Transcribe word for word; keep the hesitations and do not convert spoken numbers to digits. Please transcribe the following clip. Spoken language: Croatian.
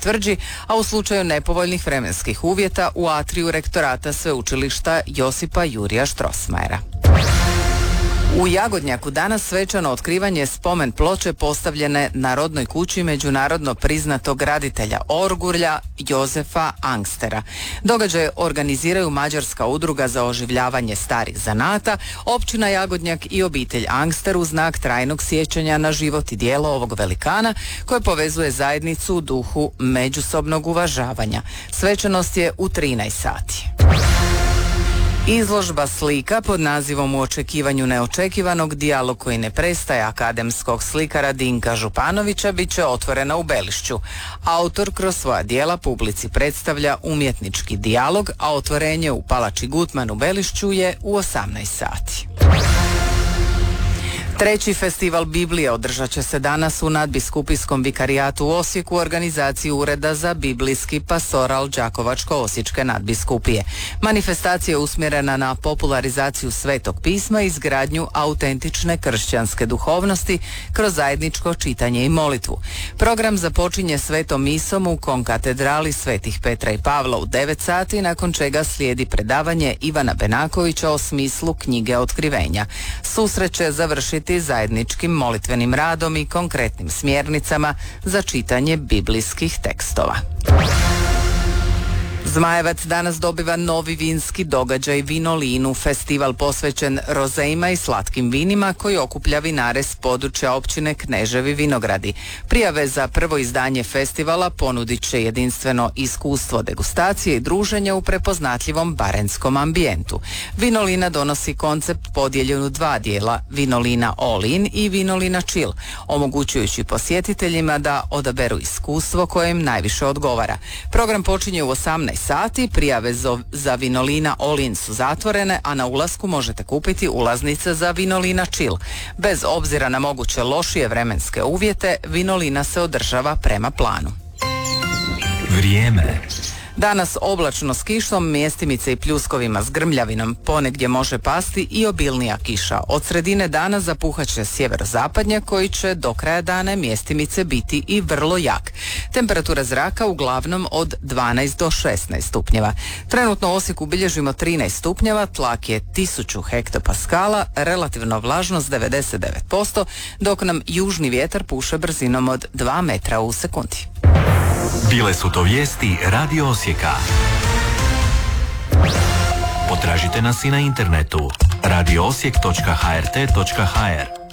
tvrđi, a u slučaju nepovoljnih vremenskih uvjeta u atriju rektorata sveučilišta Josipa Jurija Strossmayera. U Jagodnjaku danas svečano otkrivanje spomen ploče postavljene na rodnoj kući međunarodno priznatog graditelja orgulja Jozefa Angstera. Događaj organiziraju Mađarska udruga za oživljavanje starih zanata, općina Jagodnjak i obitelj Angster u znak trajnog sjećanja na život i djelo ovog velikana koje povezuje zajednicu u duhu međusobnog uvažavanja. Svečanost je u trinaest sati. Izložba slika pod nazivom U očekivanju neočekivanog, dijalog koji ne prestaje akademskog slikara Dinka Županovića bit će otvorena u Belišću. Autor kroz svoja djela publici predstavlja umjetnički dijalog, a otvorenje u Palači Gutman u Belišću je u osamnaest sati. Treći festival Biblije održat će se danas u nadbiskupijskom vikarijatu u Osijeku u organizaciji Ureda za biblijski pastoral Đakovačko-osječke nadbiskupije. Manifestacija je usmjerena na popularizaciju Svetog pisma i izgradnju autentične kršćanske duhovnosti kroz zajedničko čitanje i molitvu. Program započinje svetom misom u konkatedrali Svetih Petra i Pavla u devet sati, nakon čega slijedi predavanje Ivana Benakovića o smislu knjige Otkrivenja. Susret će završiti zajedničkim molitvenim radom i konkretnim smjernicama za čitanje biblijskih tekstova. Zmajevac danas dobiva novi vinski događaj Vinolinu, festival posvećen rozeima i slatkim vinima koji okuplja vinare s područja općine Kneževi Vinogradi. Prijave za prvo izdanje festivala ponudit će jedinstveno iskustvo degustacije i druženja u prepoznatljivom barenskom ambijentu. Vinolina donosi koncept podijeljen u dva dijela, Vinolina All In i Vinolina Chill, omogućujući posjetiteljima da odaberu iskustvo koje im najviše odgovara. Program počinje u osamnaest sati, prijave za Vinolina All In su zatvorene, a na ulasku možete kupiti ulaznice za Vinolina Chill. Bez obzira na moguće lošije vremenske uvjete, Vinolina se održava prema planu. Vrijeme. Danas oblačno s kišom, mjestimice i pljuskovima s grmljavinom, ponegdje može pasti i obilnija kiša. Od sredine dana zapuhat će sjeverozapadnjak koji će do kraja dana mjestimice biti i vrlo jak. Temperatura zraka uglavnom od dvanaest do šesnaest stupnjeva. Trenutno u Osijeku bilježimo trinaest stupnjeva, tlak je tisuću hektopaskala, relativno vlažnost devedeset devet posto, dok nam južni vjetar puše brzinom od dva metra u sekundi. Bile su to vijesti Radio Osijeka. Potražite nas i na internetu radio osijek točka h r t točka h r.